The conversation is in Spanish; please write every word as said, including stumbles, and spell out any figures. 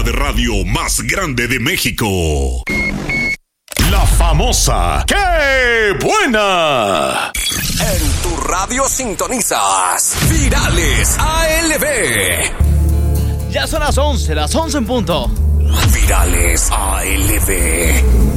de radio más grande de México. La famosa ¡Qué buena! En tu radio sintonizas Virales A L B. Ya son las once, las once en punto. Virales A L B.